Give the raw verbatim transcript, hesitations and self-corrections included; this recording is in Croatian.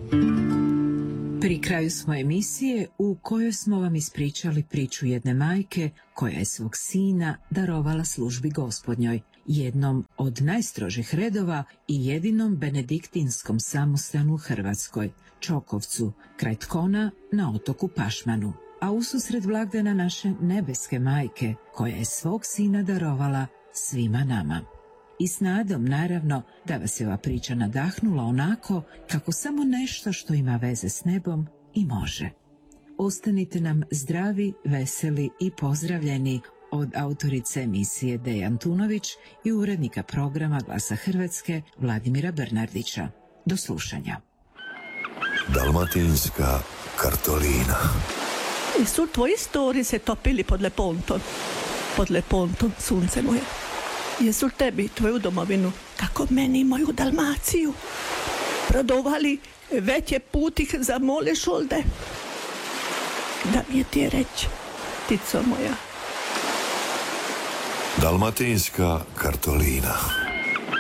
Pri kraju smo emisije u kojoj smo vam ispričali priču jedne majke koja je svog sina darovala službi Gospodnjoj, jednom od najstrožih redova i jedinom benediktinskom samostanu u Hrvatskoj, Čokovcu, kraj Tkona na otoku Pašmanu. A ususret blagdana naše nebeske majke koja je svog sina darovala svima nama. I s nadom, naravno, da vas je ova priča nadahnula onako kako samo nešto što ima veze s nebom i može. Ostanite nam zdravi, veseli i pozdravljeni od autorice emisije Deja Antunović i urednika programa Glasa Hrvatske Vladimira Bernardića. Do slušanja. Dalmatinska kartolina. Jesu tvoji stori se topili pod Lepontom? Pod Lepontom, sunce moje. Jesu tebi tvoju domovinu, kako meni moju Dalmaciju, prodovali veće putih za mole šolde? Da mi je ti reći, tico moja. Dalmatinska kartolina.